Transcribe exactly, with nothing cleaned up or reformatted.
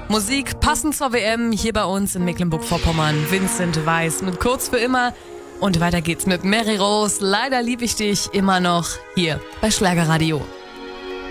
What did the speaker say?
Musik passend zur W M hier bei uns in Mecklenburg-Vorpommern. Vincent Weiss mit Kurz für immer. Und weiter geht's mit Mary Rose. Leider lieb ich dich immer noch hier bei Schlagerradio.